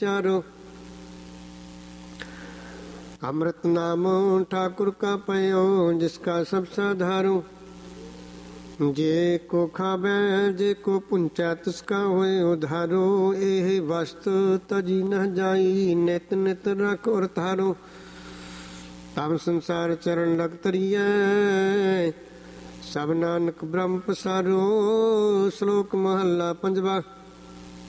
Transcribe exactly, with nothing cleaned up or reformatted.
विचारो। अमृत नाम ठाकुर का पयो, जिसका सब साधारो। जे को खावे जे को पुंचा, तिसका होए उधारो। एह वस्तु तजी न जाई, नित नित रख और थारो। तम संसार चरण लग तरिए, सब नानक ब्रह्म पसारो। श्लोक महला पंजवा।